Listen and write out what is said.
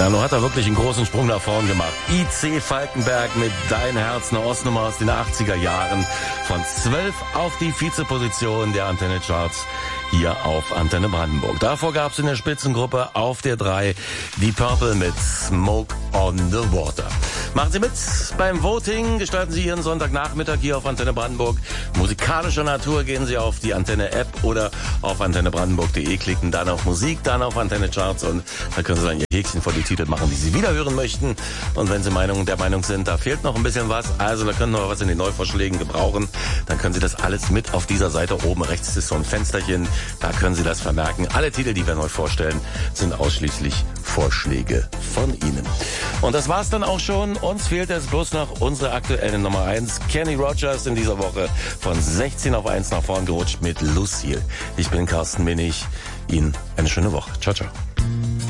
Nun hat er wirklich einen großen Sprung nach vorn gemacht. IC Falkenberg mit Dein Herz, eine Ostnummer aus den 80er Jahren. Von 12 auf die Vizeposition der Antenne Charts hier auf Antenne Brandenburg. Davor gab es in der Spitzengruppe auf der 3 die Purple mit Smoke on the Water. Machen Sie mit beim Voting, gestalten Sie Ihren Sonntagnachmittag hier auf Antenne Brandenburg. Musikalischer Natur gehen Sie auf die Antenne-App oder auf antennebrandenburg.de, klicken dann auf Musik, dann auf Antenne Charts und da können Sie dann Ihr Häkchen vor die Titel machen, die Sie wieder hören möchten. Und wenn Sie der Meinung sind, da fehlt noch ein bisschen was, also da können wir was in den Neuvorschlägen gebrauchen, dann können Sie das alles mit auf dieser Seite oben rechts ist so ein Fensterchen, da können Sie das vermerken. Alle Titel, die wir neu vorstellen, sind ausschließlich Vorschläge von Ihnen. Und das war's dann auch schon. Uns fehlt jetzt bloß noch unsere aktuelle Nummer 1. Kenny Rogers in dieser Woche von 16 auf 1 nach vorn gerutscht mit Lucille. Ich bin Carsten Minnig. Ihnen eine schöne Woche. Ciao, ciao.